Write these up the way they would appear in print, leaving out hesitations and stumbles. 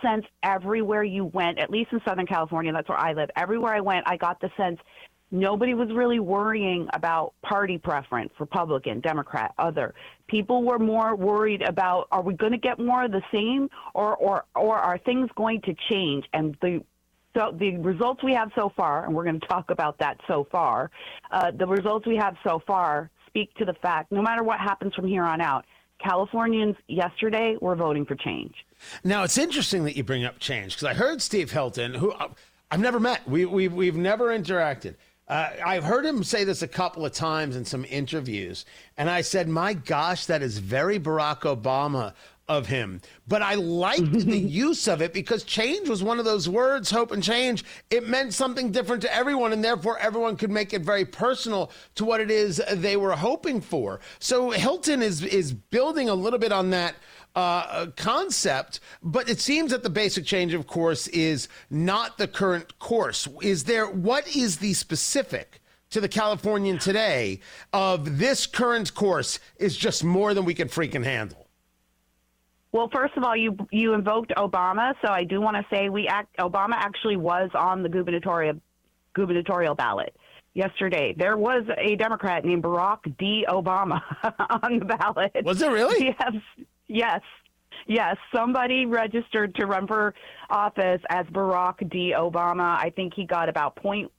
sense everywhere you went, at least in Southern California, that's where I live. Everywhere I went, I got the sense nobody was really worrying about party preference, Republican, Democrat, other. People were more worried about, are we going to get more of the same, or are things going to change? And so the results we have so far, and we're going to talk about that so far, the results we have so far speak to the fact, no matter what happens from here on out, Californians yesterday were voting for change. Now, it's interesting that you bring up change, because I heard Steve Hilton, who I've never met. We've never interacted. I've heard him say this a couple of times in some interviews, and I said, my gosh, that is very Barack Obama of him. But I liked the use of it because change was one of those words, hope and change. It meant something different to everyone, and therefore everyone could make it very personal to what it is they were hoping for. So Hilton is building a little bit on that concept, but it seems that the basic change, of course, is not the current course. What is the specific to the Californian today of this current course is just more than we can freaking handle? Well, first of all, you invoked Obama, so I do want to say Obama actually was on the gubernatorial ballot yesterday. There was a Democrat named Barack D. Obama on the ballot. Was there really? Yes. Somebody registered to run for office as Barack D. Obama. I think he got about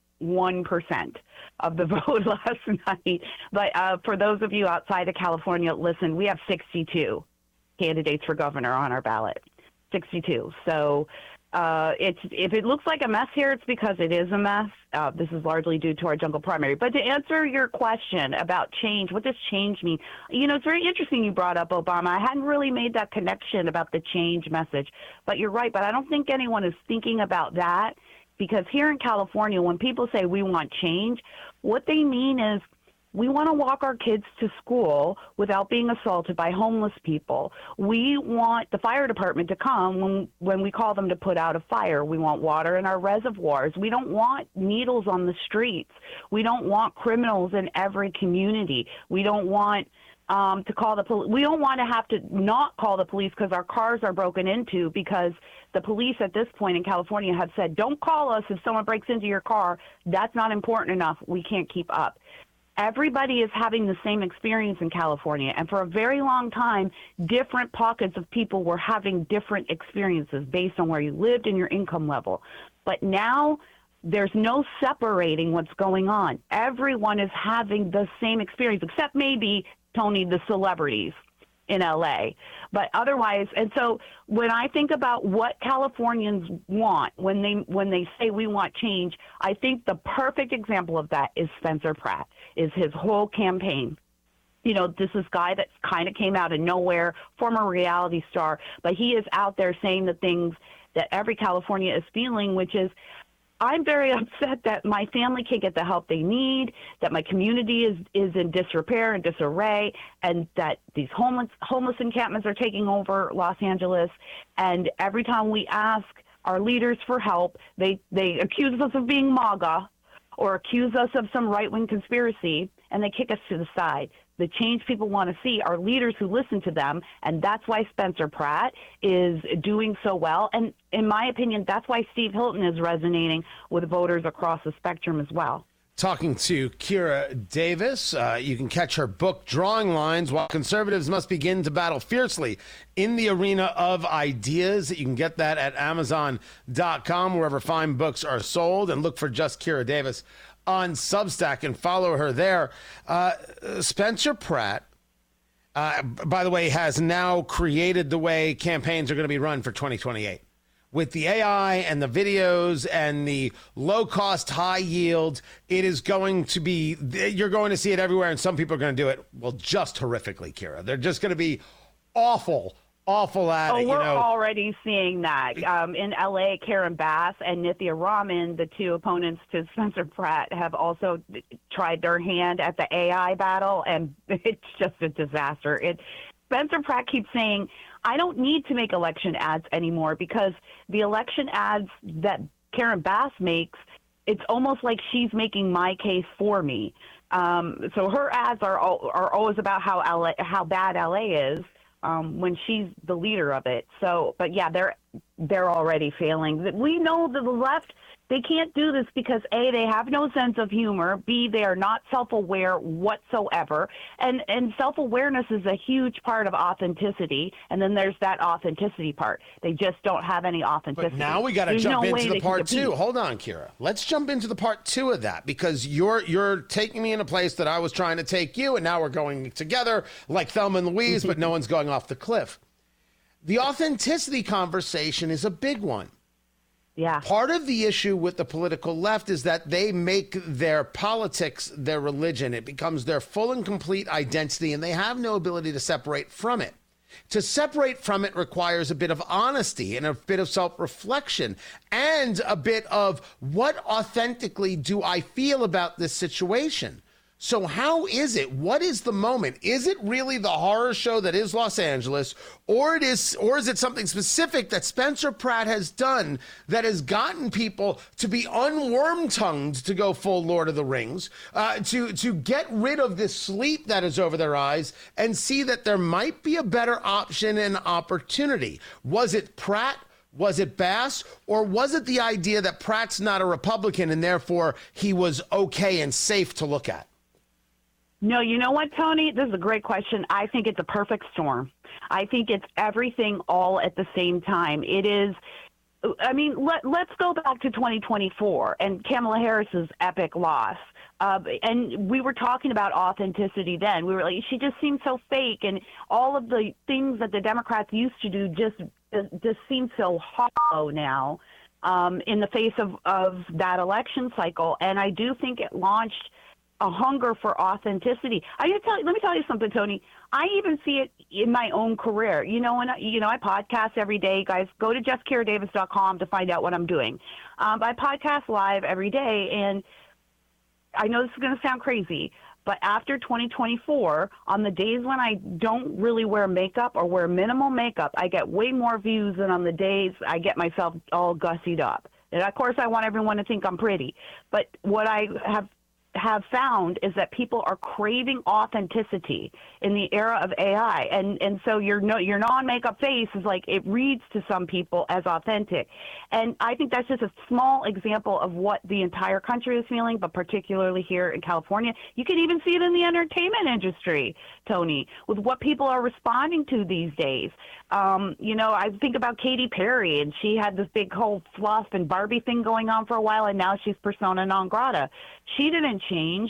0.1% of the vote last night. But for those of you outside of California, listen, we have 62 candidates for governor on our ballot, 62. So if it looks like a mess here, it's because it is a mess. This is largely due to our jungle primary. But to answer your question about change, what does change mean? You know, it's very interesting you brought up Obama. I hadn't really made that connection about the change message. But you're right. But I don't think anyone is thinking about that, because here in California, when people say we want change, what they mean is we want to walk our kids to school without being assaulted by homeless people. We want the fire department to come when we call them to put out a fire. We want water in our reservoirs. We don't want needles on the streets. We don't want criminals in every community. We don't want to call the police. We don't want to have to not call the police because our cars are broken into, because the police at this point in California have said, don't call us if someone breaks into your car. That's not important enough. We can't keep up. Everybody is having the same experience in California. And for a very long time, different pockets of people were having different experiences based on where you lived and your income level. But now there's no separating what's going on. Everyone is having the same experience, except maybe, Tony, the celebrities in LA. But otherwise, and so when I think about what Californians want when they say we want change, I think the perfect example of that is Spencer Pratt, is his whole campaign. You know, this is guy that kind of came out of nowhere, former reality star, but he is out there saying the things that every California is feeling, which is, I'm very upset that my family can't get the help they need, that my community is in disrepair and disarray, and that these homeless encampments are taking over Los Angeles. And every time we ask our leaders for help, they accuse us of being MAGA or accuse us of some right-wing conspiracy, and they kick us to the side. The change people want to see are leaders who listen to them, and that's why Spencer Pratt is doing so well. And in my opinion, that's why Steve Hilton is resonating with voters across the spectrum as well. Talking to Kira Davis. You can catch her book, Drawing Lines, While Conservatives Must Begin to Battle Fiercely in the Arena of Ideas. You can get that at Amazon.com, wherever fine books are sold, and look for just Kira Davis on Substack and follow her there. Spencer Pratt, by the way, has now created the way campaigns are going to be run for 2028. With the AI and the videos and the low cost, high yield, it is going to be, you're going to see it everywhere, and some people are going to do it, well, just horrifically, Kira. They're just going to be awful at it. We're already seeing that. In L.A., Karen Bass and Nithya Raman, the two opponents to Spencer Pratt, have also tried their hand at the AI battle, and it's just a disaster. Spencer Pratt keeps saying, I don't need to make election ads anymore, because the election ads that Karen Bass makes, it's almost like she's making my case for me. So her ads are always about how bad LA is. when she's the leader of it. So, but yeah, they're already failing. We know that the left, they can't do this because A, they have no sense of humor. B, they are not self-aware whatsoever. And self-awareness is a huge part of authenticity. And then there's that authenticity part. They just don't have any authenticity. But now we got to jump into the part two. Hold on, Kira. Let's jump into the part two of that, because you're taking me in a place that I was trying to take you, and now we're going together like Thelma and Louise, but no one's going off the cliff. The authenticity conversation is a big one. Yeah. Part of the issue with the political left is that they make their politics their religion. It becomes their full and complete identity, and they have no ability to separate from it. To separate from it requires a bit of honesty and a bit of self-reflection and a bit of what authentically do I feel about this situation? So how is it? What is the moment? Is it really the horror show that is Los Angeles, or is it something specific that Spencer Pratt has done that has gotten people to be unworm-tongued, to go full Lord of the Rings, to get rid of this sleep that is over their eyes and see that there might be a better option and opportunity? Was it Pratt? Was it Bass? Or was it the idea that Pratt's not a Republican and therefore he was okay and safe to look at? No, you know what, Tony? This is a great question. I think it's a perfect storm. I think it's everything all at the same time. It is, I mean, let's go back to 2024 and Kamala Harris's epic loss. And we were talking about authenticity then. We were like, she just seemed so fake, and all of the things that the Democrats used to do just seem so hollow now in the face of that election cycle. And I do think it launched a hunger for authenticity. Let me tell you something, Tony. I even see it in my own career. I podcast every day. Guys, go to JessKiraDavis.com to find out what I'm doing. I podcast live every day, and I know this is going to sound crazy, but after 2024, on the days when I don't really wear makeup or wear minimal makeup, I get way more views than on the days I get myself all gussied up. And of course, I want everyone to think I'm pretty. But what I have found is that people are craving authenticity in the era of AI, and so your non-makeup face is like, it reads to some people as authentic, and I think that's just a small example of what the entire country is feeling, but particularly here in California. You can even see it in the entertainment industry, Tony, with what people are responding to these days. I think about Katy Perry, and she had this big whole fluff and Barbie thing going on for a while, and now she's persona non grata. She didn't change.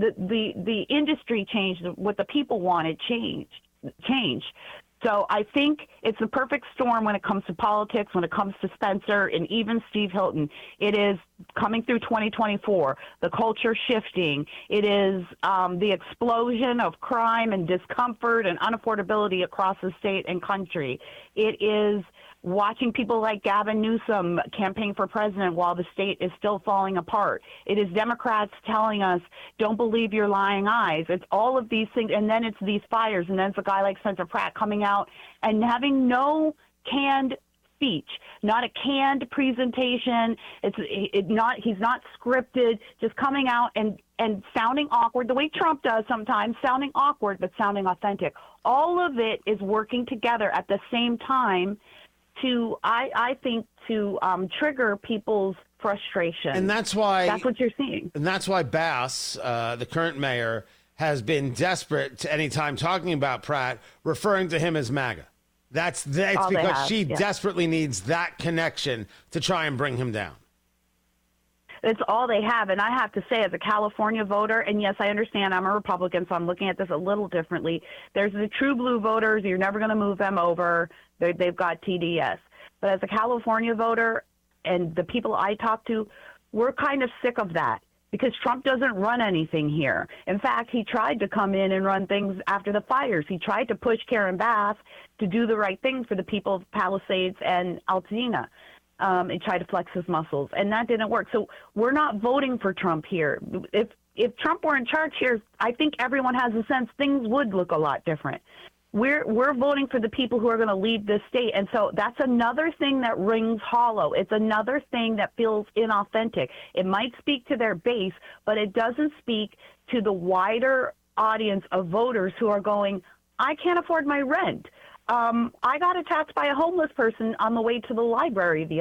The industry changed. What the people wanted changed. So I think it's the perfect storm when it comes to politics, when it comes to Spencer and even Steve Hilton. It is coming through 2024, the culture shifting. It is the explosion of crime and discomfort and unaffordability across the state and country. It is watching people like Gavin Newsom campaign for president while the state is still falling apart. It is Democrats telling us, don't believe your lying eyes. It's all of these things, and then it's these fires, and then it's a guy like Spencer Pratt coming out and having no canned speech, not a canned presentation. He's not scripted, just coming out and sounding awkward, the way Trump does sometimes, sounding awkward but sounding authentic. All of it is working together at the same time to, I think, to trigger people's frustration. And that's what you're seeing. And that's why Bass, the current mayor, has been desperate to any time talking about Pratt, referring to him as MAGA. That's because she desperately needs that connection to try and bring him down. It's all they have. And I have to say, as a California voter, and yes, I understand I'm a Republican, so I'm looking at this a little differently. There's the true blue voters. You're never going to move them over. They've got TDS. But as a California voter and the people I talk to, we're kind of sick of that because Trump doesn't run anything here. In fact, he tried to come in and run things after the fires. He tried to push Karen Bass to do the right thing for the people of Palisades and Altadena. And try to flex his muscles, and that didn't work. So we're not voting for Trump here. If Trump were in charge here, I think everyone has a sense things would look a lot different. We're voting for the people who are going to lead this state, and so that's another thing that rings hollow. It's another thing that feels inauthentic. It might speak to their base, but it doesn't speak to the wider audience of voters who are going, I can't afford my rent. I got attacked by a homeless person on the way to the library the